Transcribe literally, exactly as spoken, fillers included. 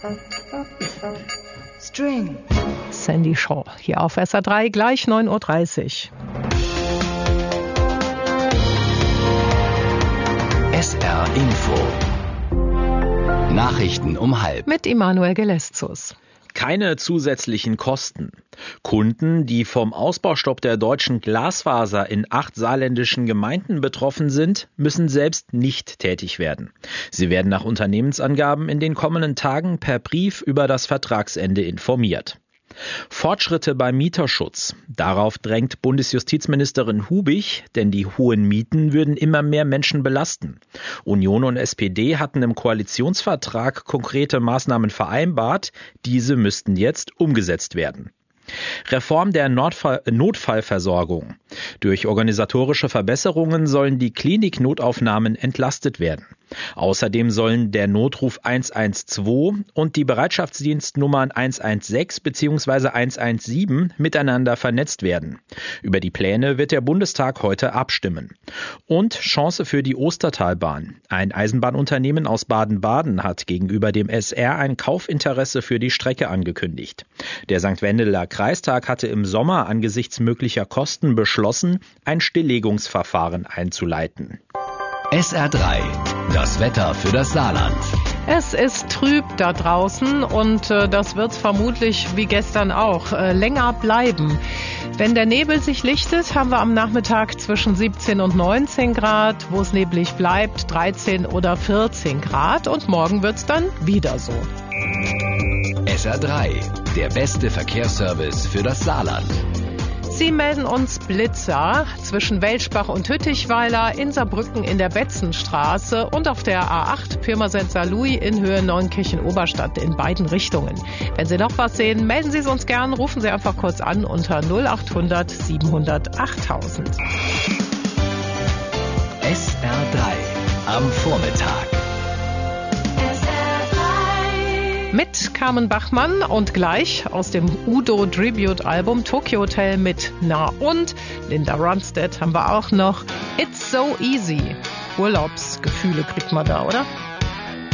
String. Sandy Shaw, hier auf S R drei, gleich neun Uhr dreißig. S R Info. Nachrichten um halb. Mit Immanuel Geleszus. Keine zusätzlichen Kosten. Kunden, die vom Ausbaustopp der deutschen Glasfaser in acht saarländischen Gemeinden betroffen sind, müssen selbst nicht tätig werden. Sie werden nach Unternehmensangaben in den kommenden Tagen per Brief über das Vertragsende informiert. Fortschritte beim Mieterschutz. Darauf drängt Bundesjustizministerin Hubig, denn die hohen Mieten würden immer mehr Menschen belasten. Union und S P D hatten im Koalitionsvertrag konkrete Maßnahmen vereinbart. Diese müssten jetzt umgesetzt werden. Reform der Notfall- Notfallversorgung. Durch organisatorische Verbesserungen sollen die Kliniknotaufnahmen entlastet werden. Außerdem sollen der Notruf eins eins zwei und die Bereitschaftsdienstnummern eins eins sechs bzw. eins eins sieben miteinander vernetzt werden. Über die Pläne wird der Bundestag heute abstimmen. Und Chance für die Ostertalbahn. Ein Eisenbahnunternehmen aus Baden-Baden hat gegenüber dem S R ein Kaufinteresse für die Strecke angekündigt. Der Sankt Wendeler Kreistag hatte im Sommer angesichts möglicher Kosten beschlossen, ein Stilllegungsverfahren einzuleiten. S R drei, das Wetter für das Saarland. Es ist trüb da draußen und äh, das wird vermutlich wie gestern auch äh, länger bleiben. Wenn der Nebel sich lichtet, haben wir am Nachmittag zwischen siebzehn und neunzehn Grad, wo es neblig bleibt, dreizehn oder vierzehn Grad und morgen wird's dann wieder so. S R drei, der beste Verkehrsservice für das Saarland. Sie melden uns Blitzer zwischen Welschbach und Hüttichweiler, in Saarbrücken in der Betzenstraße und auf der A acht Pirmasens-Saarlouis in Höhe Neunkirchen-Oberstadt in beiden Richtungen. Wenn Sie noch was sehen, melden Sie es uns gern, rufen Sie einfach kurz an unter null acht hundert siebenhundert achttausend. S R drei am Vormittag. Mit Carmen Bachmann und gleich aus dem Udo Tribute Album Tokyo Hotel mit Na und Linda Ronstadt haben wir auch noch It's So Easy. Urlaubsgefühle kriegt man da, oder?